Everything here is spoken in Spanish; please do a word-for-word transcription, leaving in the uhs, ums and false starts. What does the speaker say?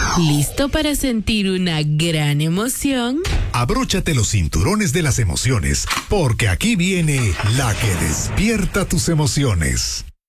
¿Listo para sentir una gran emoción? Abróchate los cinturones de las emociones, porque aquí viene la que despierta tus emociones.